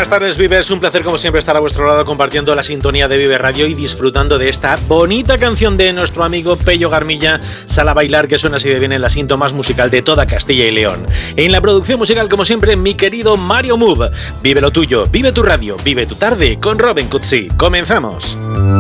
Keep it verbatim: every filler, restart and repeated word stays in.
buenas tardes, Vivers. Un placer, como siempre, estar a vuestro lado compartiendo la sintonía de Vive Radio y disfrutando de esta bonita canción de nuestro amigo Pello Garmilla, Sal a bailar, que suena así de bien en la cinta más musical de toda Castilla y León. En la producción musical, como siempre, mi querido Mario Move. Vive lo tuyo, vive tu radio, vive tu tarde con Robin Cutsi. ¡Comenzamos!